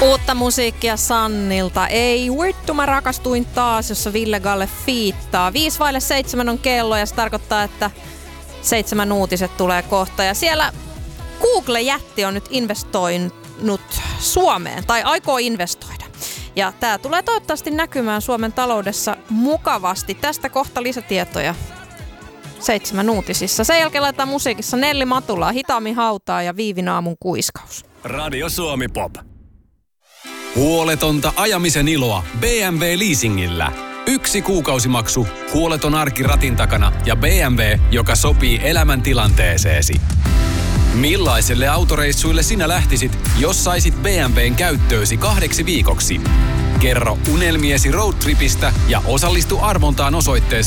Uutta musiikkia Sannilta. Ei vittu, mä rakastuin taas, jossa Ville Galle fiittaa. 6:05 on kello ja se tarkoittaa, että 7 uutiset tulee kohta. Ja siellä Google-jätti on nyt investoinut Suomeen, tai aikoo investoida. Ja tää tulee toivottavasti näkymään Suomen taloudessa mukavasti. Tästä kohta lisätietoja 7 uutisissa. Sen jälkeen laitetaan musiikissa Nelli Matulaa, Hitaammin hautaa ja Viivin aamun kuiskaus. Radio Suomi Pop. Huoletonta ajamisen iloa BMW Leasingillä. 1 kuukausimaksu, huoleton arki ratin takana ja BMW, joka sopii elämäntilanteeseesi. Millaiselle autoreissuille sinä lähtisit, jos saisit BMWn käyttöösi 2 viikoksi? Kerro unelmiesi roadtripistä ja osallistu arvontaan osoitteessa